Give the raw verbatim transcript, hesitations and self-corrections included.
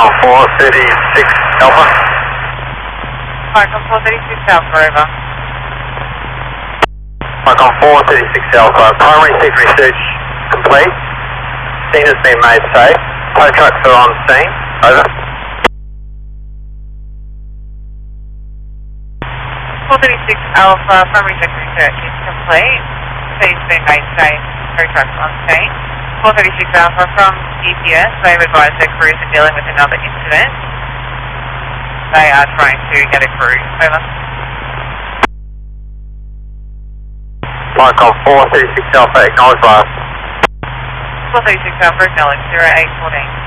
Micron four thirty-six Alpha. Micron four thirty-six Alpha, over. Micron four thirty-six Alpha, primary secondary search complete. Scene has been made safe. Tow trucks are on scene, over. four thirty-six Alpha, primary secondary search is complete. Scene's been made safe, tow trucks on scene. four thirty-six Alpha from G P S, they've advised their crews are dealing with another incident. They are trying to get a crew, over. Micron four thirty-six Alpha, acknowledge last. four thirty-six Alpha, acknowledge, zero eight fourteen.